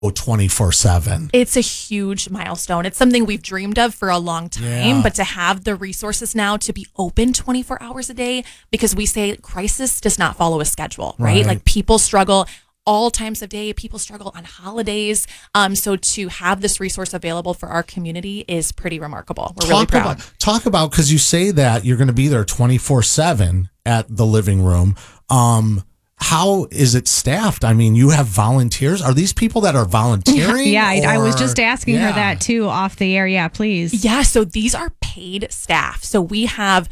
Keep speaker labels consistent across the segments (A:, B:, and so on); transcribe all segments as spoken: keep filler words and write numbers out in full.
A: twenty-four seven.
B: It's a huge milestone. It's something we've dreamed of for a long time,
A: Yeah.
B: but to have the resources now to be open twenty-four hours a day, because we say crisis does not follow a schedule, right?
A: Right.
B: Like people struggle all times of day. People struggle on holidays. Um, so to have this resource available for our community is pretty remarkable. We're really proud.
A: About, talk about, because you say that you're going to be there twenty-four seven at the living room. Um, how is it staffed? I mean, you have volunteers. Are these people that are volunteering?
C: Yeah, I, I was
A: or-
C: just asking
A: yeah.
C: her that too off the air. Yeah, please.
B: Yeah, so these are paid staff. So we have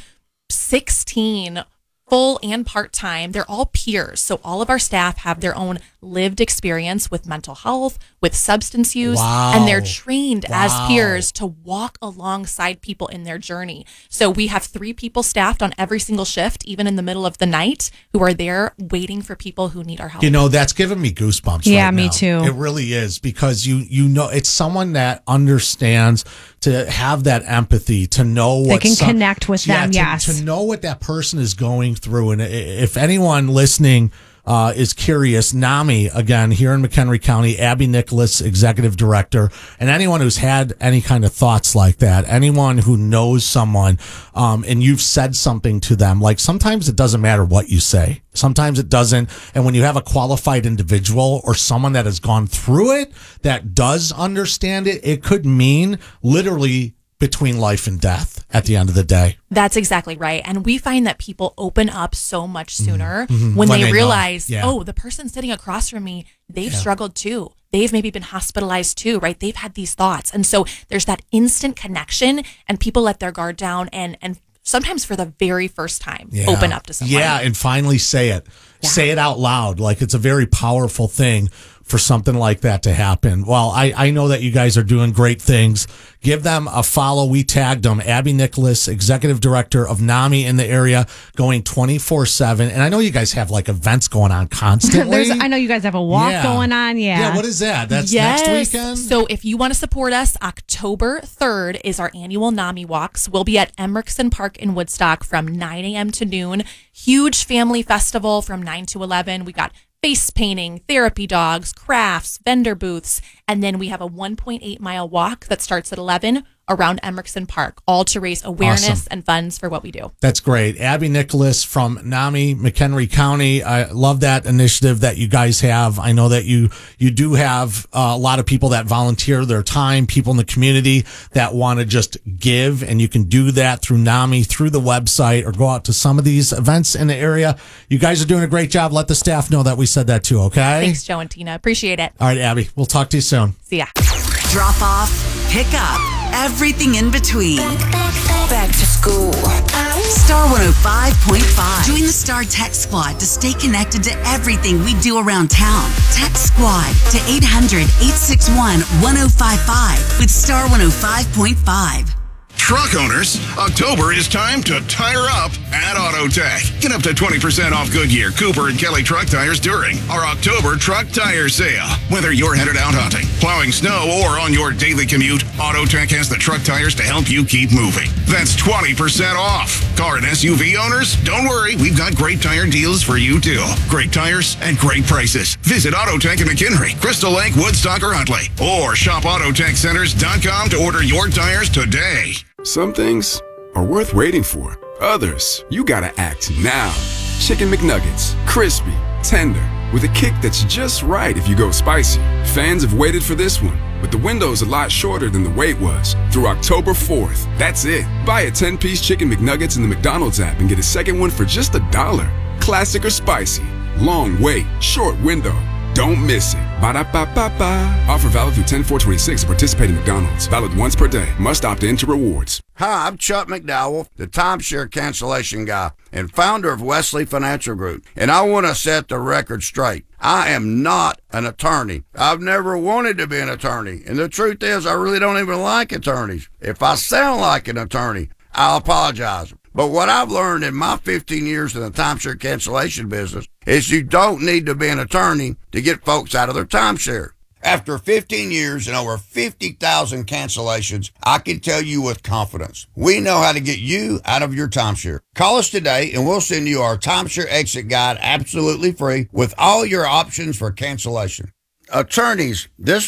B: sixteen full and part-time. They're all peers. So all of our staff have their own lived experience with mental health, with substance use,
A: Wow.
B: and they're trained
A: Wow.
B: as peers to walk alongside people in their journey. So we have three people staffed on every single shift, even in the middle of the night, who are there waiting for people who need our help.
A: You know, that's giving me goosebumps.
C: Yeah,
A: right
C: me
A: now.
C: too.
A: It really is, because you you know it's someone that understands, to have that empathy, to know
C: They
A: what
C: can
A: some-
C: connect with
A: yeah,
C: them,
A: to,
C: yes.
A: to know what that person is going through. And i- if anyone listening uh, is curious, NAMI, again, here in McHenry County, Abby Nicholas, Executive Director, and anyone who's had any kind of thoughts like that, anyone who knows someone, um, and you've said something to them, like sometimes it doesn't matter what you say. Sometimes it doesn't. And when you have a qualified individual or someone that has gone through it, that does understand it, it could mean literally between life and death at the end of the day.
B: That's exactly right. And we find that people open up so much sooner when,
A: When
B: they,
A: they know.
B: realize,
A: Yeah.
B: oh, the person sitting across from me, they've
A: Yeah.
B: struggled too. They've maybe been hospitalized too, right? They've had these thoughts. And so there's that instant connection, and people let their guard down and, and sometimes for the very first time,
A: Yeah.
B: open up to someone.
A: Yeah, and finally say it.
B: Yeah.
A: Say it out loud. Like, it's a very powerful thing for something like that to happen. Well, I, I know that you guys are doing great things. Give them a follow. We tagged them. Abby Nicholas, Executive Director of NAMI in the area, going twenty-four seven. And I know you guys have like events going on constantly.
C: There's, I know you guys have a walk
A: Yeah.
C: going on. Yeah.
A: Yeah, what is that? That's
B: Yes.
A: next weekend?
B: So if you want to support us, October third is our annual NAMI Walks. We'll be at Emerson Park in Woodstock from nine a.m. to noon. Huge family festival from nine to eleven. We got face painting, therapy dogs, crafts, vendor booths, and then we have a one point eight mile walk that starts at eleven around Emerson Park, all to raise awareness
A: Awesome.
B: and funds for what we do.
A: That's great. Abby Nicholas from NAMI, McHenry County. I love that initiative that you guys have. I know that you you do have uh, a lot of people that volunteer their time, people in the community that want to just give, and you can do that through NAMI, through the website, or go out to some of these events in the area. You guys are doing a great job. Let the staff know that we said that too, okay?
B: Thanks, Joe and Tina. Appreciate it.
A: All right, Abby. We'll talk to you soon.
B: See ya.
D: Drop off, pick up, everything in between. Back to school. Star one oh five point five. Join the Star Text Squad to stay connected to everything we do around town. Text Squad to eight hundred, eight six one, one oh five five with Star one oh five point five.
E: Truck owners, October is time to tire up at AutoTech. Get up to twenty percent off Goodyear, Cooper, and Kelly truck tires during our October truck tire sale. Whether you're headed out hunting, plowing snow, or on your daily commute, AutoTech has the truck tires to help you keep moving. That's twenty percent off. Car and S U V owners, don't worry, we've got great tire deals for you too. Great tires and great prices. Visit AutoTech in McHenry, Crystal Lake, Woodstock, or Huntley. Or shop Autotech Centers dot com to order your tires today.
F: Some things are worth waiting for. Others, you gotta act now. Chicken McNuggets, crispy, tender, with a kick that's just right if you go spicy. Fans have waited for this one, but the window's a lot shorter than the wait was. Through October fourth, that's it. Buy a ten-piece Chicken McNuggets in the McDonald's app and get a second one for just a dollar. Classic or spicy. Long wait, short window. Don't miss it. Ba-da-ba-ba-ba. Offer valid through ten four twenty-six at participating McDonald's. Valid once per day. Must opt in to rewards.
G: Hi, I'm Chuck McDowell, the timeshare cancellation guy and founder of Wesley Financial Group. And I want to set the record straight. I am not an attorney. I've never wanted to be an attorney. And the truth is, I really don't even like attorneys. If I sound like an attorney, I'll apologize. But what I've learned in my fifteen years in the timeshare cancellation business is you don't need to be an attorney to get folks out of their timeshare. After fifteen years and over fifty thousand cancellations, I can tell you with confidence, we know how to get you out of your timeshare. Call us today and we'll send you our timeshare exit guide absolutely free with all your options for cancellation. attorneys, this